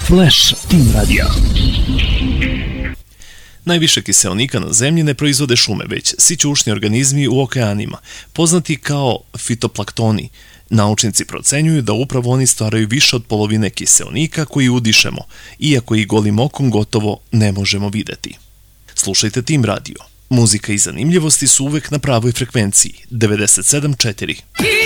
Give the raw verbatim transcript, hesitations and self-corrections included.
Flash Team Radio. Najviše kiseonika na zemlji ne proizvode šume, već sićušni organizmi u okeanima, poznati kao fitoplanktoni. Naučnici procenjuju da upravo oni stvaraju više od polovine kiseonika koji udišemo, iako ih golim okom gotovo ne možemo videti. Slušajte Team Radio. Muzika i zanimljivosti su uvek na pravoj frekvenciji, devedeset sedam četiri.